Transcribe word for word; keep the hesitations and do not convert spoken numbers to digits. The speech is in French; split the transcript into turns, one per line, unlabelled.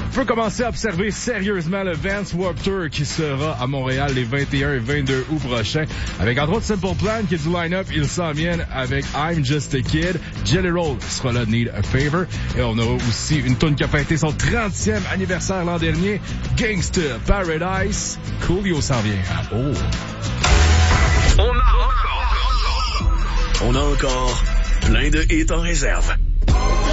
On peut commencer à observer sérieusement le Vans Warped Tour qui sera à Montréal les vingt et un et vingt-deux août prochains. Avec entre autres Simple Plan qui est du line-up, ils s'en viennent avec I'm Just a Kid. Jelly Roll sera là, Need a Favor. Et on aura aussi une tune qui a fêté son trentième anniversaire l'an dernier. Gangsta Paradise. Coolio s'en vient. Oh.
On a encore, on a encore plein de hits en réserve.